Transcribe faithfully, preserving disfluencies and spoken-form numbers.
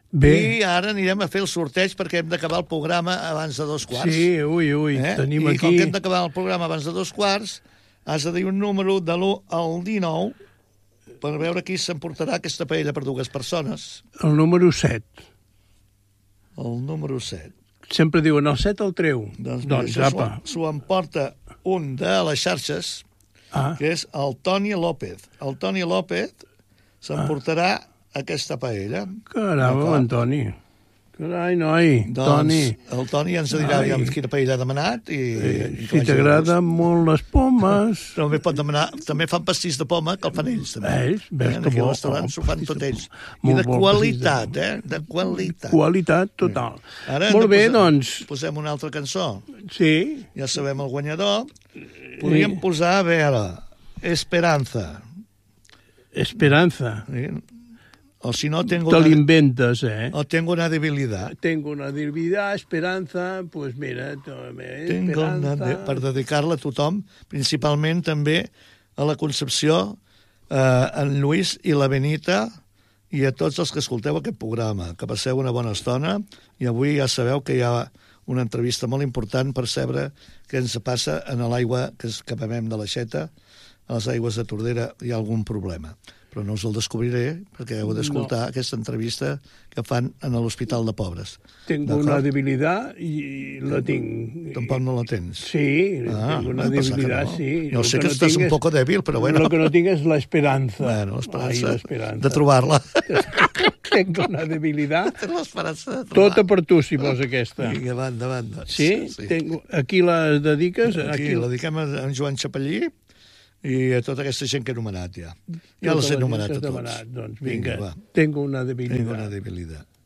Bé. I ara anirem a fer el sorteig perquè hem d'acabar el programa abans de dos quarts. Sí, ui, ui, eh? tenim I aquí... I com que hem d'acabar el programa abans de dos quarts, has de dir un número de l'u al dinou per veure qui s'emportarà aquesta paella per dues persones. El número set. El número set. Sempre diuen el set el treu. Doncs, doncs mira, apa. s'ho emporta un de les xarxes, Ah, que és el Toni López. El Toni López s'emportarà aquesta paella. caram, D'acord. Antoni. Carai, noi, Doncs Toni. el Toni ens dirà Ai. ja quina paella ha demanat. I, Eh, i que si vagi t'agraden molt les pomes... També pot demanar, també fan pastís de poma, que el fan ells, també. Ells, ves Eh, que aquí bo. al restaurant Oh, s'ho fan pastís tot de ells. poma. I Molt de bo, qualitat, pastís de eh? De qualitat. Qualitat total. Ara hem Molt de bé, posar- doncs, Posem una altra cançó. sí. Ja sabem el guanyador. Podríem posar, a veure, Esperanza. Esperanza. Eh? O si no, tengo Te una, l'inventes, eh? o tengo una debilidad. Tengo una debilidad, esperanza, pues mira, tome, Tengo una esperanza... de, per dedicar-la a tothom, principalment també a la Concepció, eh, en Lluís i la Benita, i a tots els que escolteu aquest programa. Que passeu una bona estona, i avui ja sabeu que hi ha una entrevista molt important per saber què ens passa en l'aigua que, es- que bevem de l'aixeta, a les aigües de Tordera hi ha algun problema. Però no us el descobriré, perquè heu d'escoltar no. aquesta entrevista que fan a l'Hospital de Pobres. Tengo una debilidad y la tinc. Tampoc no la tens. Sí, Ah, tengo una ah, passa que debilidad, no. sí. Jo Lo sé que, no estàs tinc un és- poco débil, però bueno. Lo que no tinc és la esperanza. Bueno, Ai, l'esperança l'esperanza. de trobar-la. Tengo una debilidad. Tens l'esperança de trobar-la. Tota per tu, si vols aquesta. Vinga, banda, banda. Sí? Tengo... Aquí la dediques? Aquí, la dediquem a en Joan Chapellí i a tota aquesta gent que he anomenat ja. Ja Tota les he la gent anomenat que a has tots. demanat. Doncs vinga, Vinga, va. tengo una debilidad. Tengo una debilitat.